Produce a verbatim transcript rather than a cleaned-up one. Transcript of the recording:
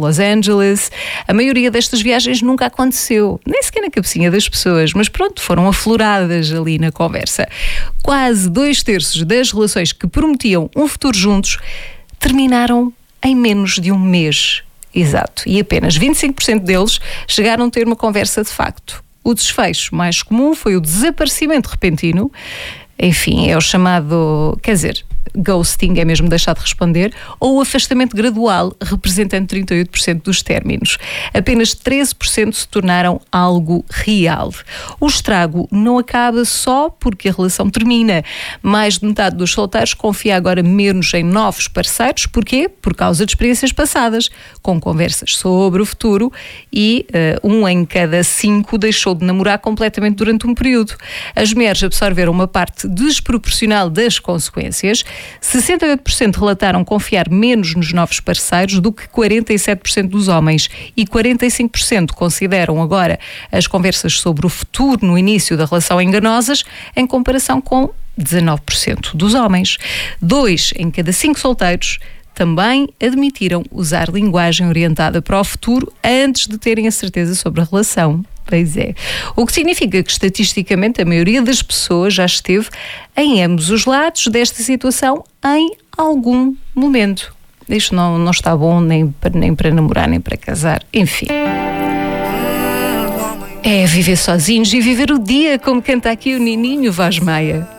Los Angeles. A maioria destas viagens nunca aconteceu, nem sequer na cabecinha das pessoas, mas pronto, foram afloradas ali na conversa. Quase dois terços das relações que prometiam um futuro juntos terminaram em menos de um mês. Exato. E apenas vinte e cinco por cento deles chegaram a ter uma conversa de facto. O desfecho mais comum foi o desaparecimento repentino. Enfim, é o chamado, quer dizer, ghosting, é mesmo deixar de responder, ou o afastamento gradual, representando trinta e oito por cento dos términos. Apenas treze por cento se tornaram algo real. O estrago não acaba só porque a relação termina. Mais de metade dos solteiros confia agora menos em novos parceiros. Porquê? Por causa de experiências passadas, com conversas sobre o futuro, e uh, um em cada cinco deixou de namorar completamente durante um período. As mulheres absorveram uma parte desproporcional das consequências. sessenta e oito por cento relataram confiar menos nos novos parceiros do que quarenta e sete por cento dos homens, e quarenta e cinco por cento consideram agora as conversas sobre o futuro no início da relação enganosas, em comparação com dezanove por cento dos homens. Dois em cada cinco solteiros também admitiram usar linguagem orientada para o futuro antes de terem a certeza sobre a relação. Pois é. O que significa que, estatisticamente, a maioria das pessoas já esteve em ambos os lados desta situação em algum momento. Isto não, não está bom nem para, nem para namorar, nem para casar. Enfim. É viver sozinhos e viver o dia, como canta aqui o Nininho Vaz Maia.